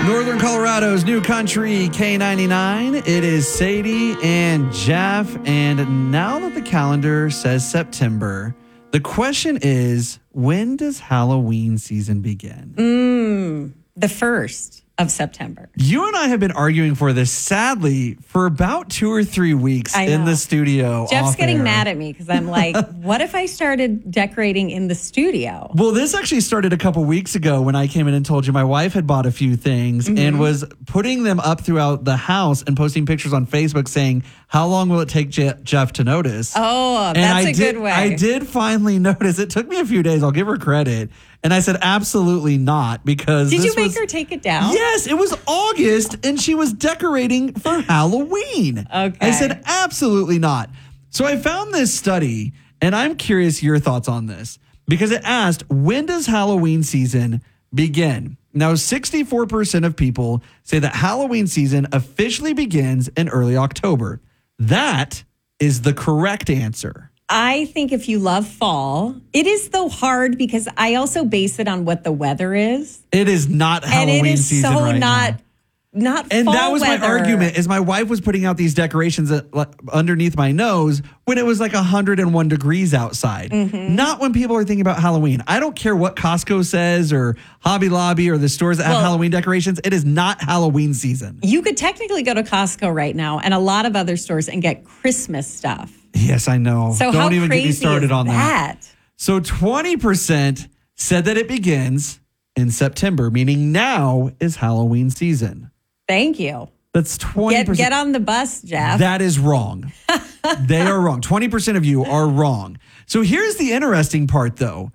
Northern Colorado's New Country K99. It is Sadie and Jeff. And now that the calendar says September, the question is, when does Halloween season begin? The 1st of September. You and I have been arguing for this, sadly, for about 2 or 3 weeks in the studio. Jeff's getting mad at me because I'm like, what if I started decorating in the studio? Well, this actually started a couple weeks ago when I came in and told you my wife had bought a few things and was putting them up throughout the house and posting pictures on Facebook saying, how long will it take Jeff to notice? Oh, that's a good way. I did finally notice. It took me a few days. I'll give her credit. And I said, absolutely not, because Did you make her take it down? Yes, it was August, and she was decorating for Halloween. Okay. I said, absolutely not. So I found this study, and I'm curious your thoughts on this, because it asked, when does Halloween season begin? Now, 64% of people say that Halloween season officially begins in early October. That is the correct answer. I think if you love fall, it is though hard because I also base it on what the weather is. It is not Halloween season right now. And it is not and fall that was weather. my argument, is my wife was putting out these decorations underneath my nose when it was like 101 degrees outside. Not when people are thinking about Halloween. I don't care what Costco says or Hobby Lobby or the stores that have Halloween decorations. It is not Halloween season. You could technically go to Costco right now and a lot of other stores and get Christmas stuff. Yes, I know. So Don't even get me started on that. So 20% said that it begins in September, meaning now is Halloween season. Thank you. That's 20%. Get on the bus, Jeff. That is wrong. They are wrong. 20% of you are wrong. So here's the interesting part, though.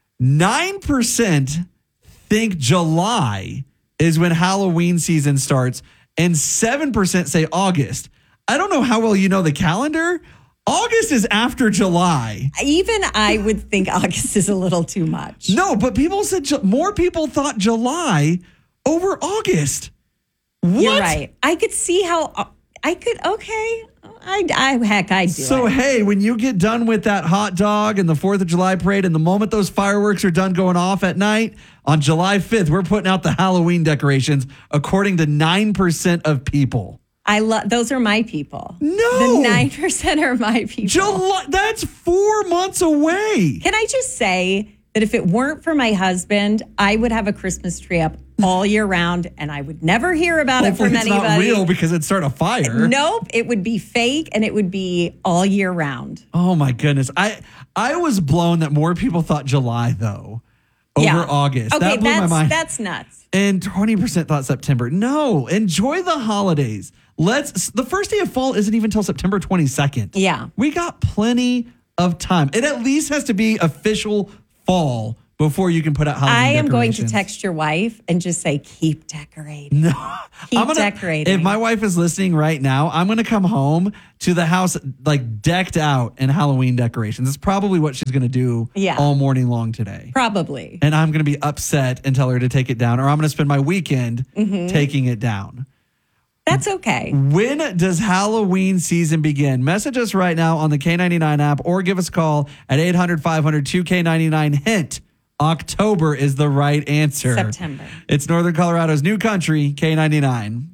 9% think July is when Halloween season starts, and 7% say August. I don't know how well you know the calendar. August is after July. Even I would think August is a little too much. No, but people said more people thought July over August. What? You're right. I could see how I could. Okay. I'd do it. So, hey, when you get done with that hot dog and the 4th of July parade, and the moment those fireworks are done going off at night, on July 5th, we're putting out the Halloween decorations, according to 9% of people. Those are my people. No. The 9% are my people. July, that's 4 months away. Can I just say that if it weren't for my husband, I would have a Christmas tree up all year round and I would never hear about it from anybody. It's not real because it'd start a fire. Nope. It would be fake and it would be all year round. Oh my goodness. I was blown that more people thought July though over August. Okay, that blew my mind. That's nuts. And 20% thought September. No, enjoy the holidays. The first day of fall isn't even until September 22nd. Yeah. We got plenty of time. It at least has to be official fall before you can put out Halloween decorations. I am going to text your wife and just say, keep decorating. No. Keep decorating. If my wife is listening right now, I'm going to come home to the house like decked out in Halloween decorations. It's probably what she's going to do all morning long today. Probably. And I'm going to be upset and tell her to take it down, or I'm going to spend my weekend taking it down. That's okay. When does Halloween season begin? Message us right now on the K99 app or give us a call at 800-500-2K99. Hint, October is the right answer. September. It's Northern Colorado's New Country, K99.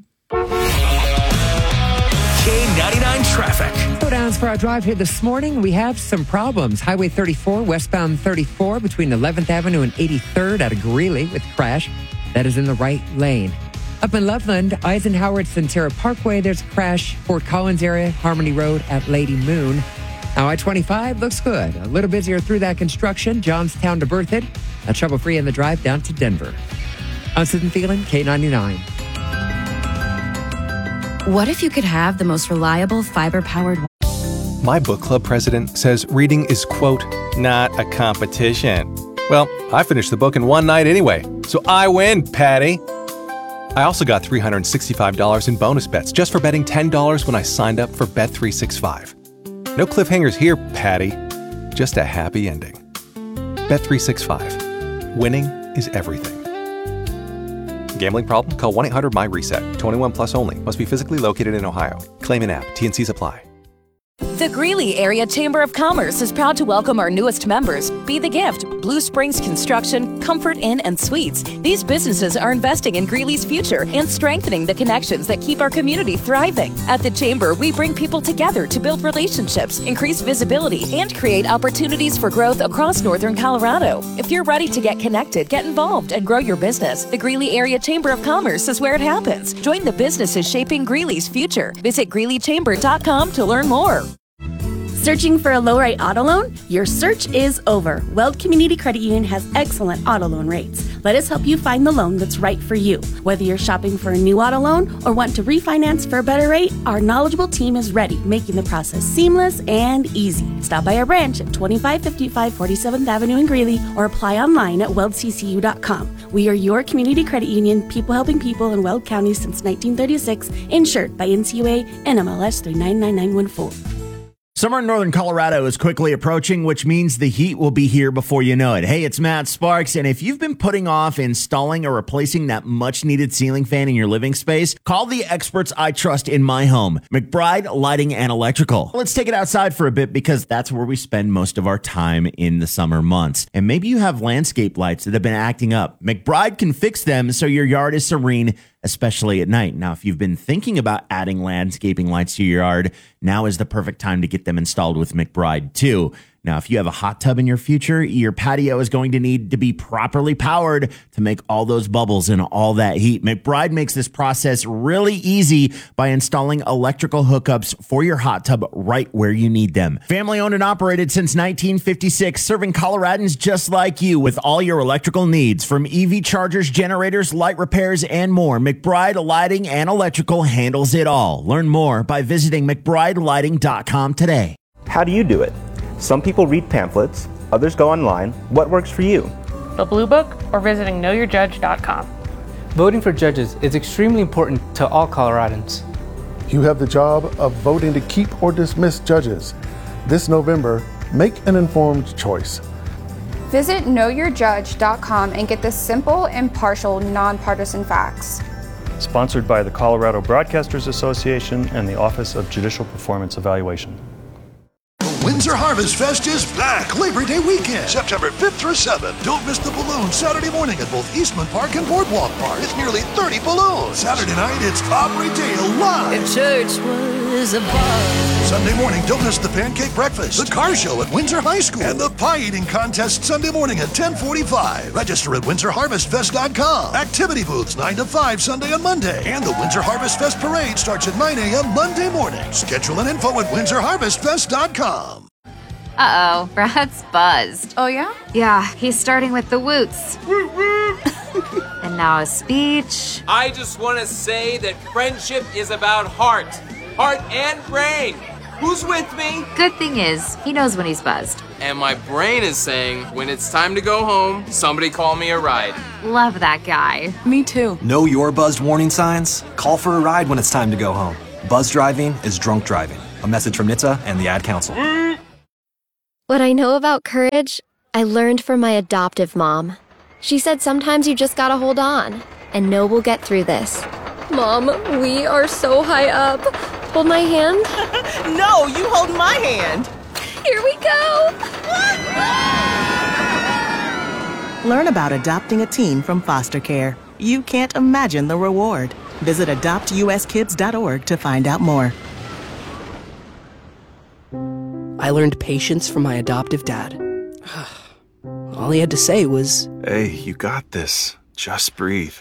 K99 traffic. Slowdowns for our drive here this morning. We have some problems. Highway 34, westbound 34 between 11th Avenue and 83rd out of Greeley with crash. That is in the right lane. Up in Loveland, Eisenhower at Centera Parkway, there's a crash. Fort Collins area, Harmony Road at Lady Moon. Now I-25 looks good. A little busier through that construction. Johnstown to Berthoud. Trouble-free in the drive down to Denver. I'm Sid Feeling, K99. What if you could have the most reliable fiber-powered... My book club president says reading is, quote, not a competition. Well, I finished the book in one night anyway, so I win, Patty. I also got $365 in bonus bets just for betting $10 when I signed up for Bet365. No cliffhangers here, Patty. Just a happy ending. Bet365. Winning is everything. Gambling problem? Call 1-800-MY-RESET. 21 plus only. Must be physically located in Ohio. Claim in app. T&Cs apply. The Greeley Area Chamber of Commerce is proud to welcome our newest members, Be the Gift, Blue Springs Construction, Comfort Inn and Suites. These businesses are investing in Greeley's future and strengthening the connections that keep our community thriving. At the Chamber, we bring people together to build relationships, increase visibility, and create opportunities for growth across northern Colorado. If you're ready to get connected, get involved, and grow your business, the Greeley Area Chamber of Commerce is where it happens. Join the businesses shaping Greeley's future. Visit GreeleyChamber.com to learn more. Searching for a low-rate auto loan? Your search is over. Weld Community Credit Union has excellent auto loan rates. Let us help you find the loan that's right for you. Whether you're shopping for a new auto loan or want to refinance for a better rate, our knowledgeable team is ready, making the process seamless and easy. Stop by our branch at 2555 47th Avenue in Greeley or apply online at weldccu.com. We are your community credit union, people helping people in Weld County since 1936, insured by NCUA and MLS 399914. Summer in northern Colorado is quickly approaching, which means the heat will be here before you know it. Hey, it's Matt Sparks, and if you've been putting off installing or replacing that much-needed ceiling fan in your living space, call the experts I trust in my home, McBride Lighting and Electrical. Let's take it outside for a bit because that's where we spend most of our time in the summer months. And maybe you have landscape lights that have been acting up. McBride can fix them so your yard is serene, especially at night. Now, if you've been thinking about adding landscaping lights to your yard, now is the perfect time to get them installed with McBride too. Now, if you have a hot tub in your future, your patio is going to need to be properly powered to make all those bubbles and all that heat. McBride makes this process really easy by installing electrical hookups for your hot tub right where you need them. Family owned and operated since 1956, serving Coloradans just like you with all your electrical needs, from EV chargers, generators, light repairs, and more. McBride Lighting and Electrical handles it all. Learn more by visiting McBrideLighting.com today. How do you do it? Some people read pamphlets, others go online. What works for you? The Blue Book or visiting knowyourjudge.com. Voting for judges is extremely important to all Coloradans. You have the job of voting to keep or dismiss judges. This November, make an informed choice. Visit knowyourjudge.com and get the simple, impartial, nonpartisan facts. Sponsored by the Colorado Broadcasters Association and the Office of Judicial Performance Evaluation. Windsor Harvest Fest is back Labor Day weekend, September 5th through 7th. Don't miss the balloons Saturday morning at both Eastman Park and Boardwalk Park with nearly 30 balloons. Saturday night, it's Aubrey Dale live. If church was a bar. Sunday morning, don't miss the pancake breakfast, the car show at Windsor High School, and the pie eating contest Sunday morning at 10:45. Register at WindsorHarvestFest.com. Activity booths 9 to 5 Sunday and Monday. And the Windsor Harvest Fest parade starts at 9 a.m. Monday morning. Schedule and info at WindsorHarvestFest.com. Uh-oh, Brad's buzzed. Oh, yeah? Yeah, he's starting with the woots. And now a speech. I just want to say that friendship is about heart and brain. Who's with me? Good thing is, he knows when he's buzzed. And my brain is saying, when it's time to go home, somebody call me a ride. Love that guy. Me too. Know your buzzed warning signs? Call for a ride when it's time to go home. Buzz driving is drunk driving. A message from NHTSA and the Ad Council. What I know about courage, I learned from my adoptive mom. She said sometimes you just gotta hold on and know we'll get through this. Mom, we are so high up. Hold my hand. No, you hold my hand. Here we go. Learn about adopting a teen from foster care. You can't imagine the reward. Visit adoptuskids.org to find out more. I learned patience from my adoptive dad. All he had to say was, "Hey, you got this. Just breathe."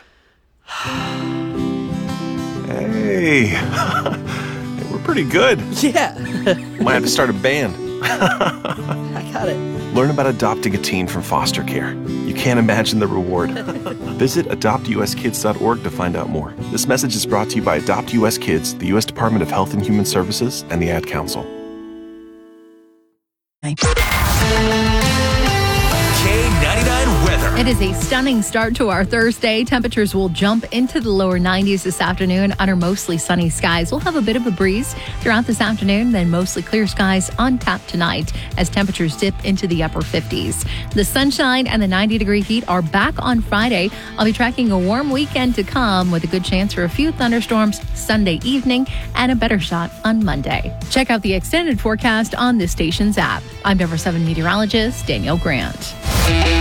Hey, we're pretty good. Yeah. Might have to start a band. I got it. Learn about adopting a teen from foster care. You can't imagine the reward. Visit adoptuskids.org to find out more. This message is brought to you by Adopt US Kids, the U.S. Department of Health and Human Services, and the Ad Council. K99 weather. It is a stunning start to our Thursday. Temperatures will jump into the lower 90s this afternoon under mostly sunny skies. We'll have a bit of a breeze throughout this afternoon, then mostly clear skies on tap tonight as temperatures dip into the upper 50s. The sunshine and the 90-degree heat are back on Friday. I'll be tracking a warm weekend to come with a good chance for a few thunderstorms Sunday evening and a better shot on Monday. Check out the extended forecast on this station's app. I'm Denver 7 meteorologist Danielle Grant.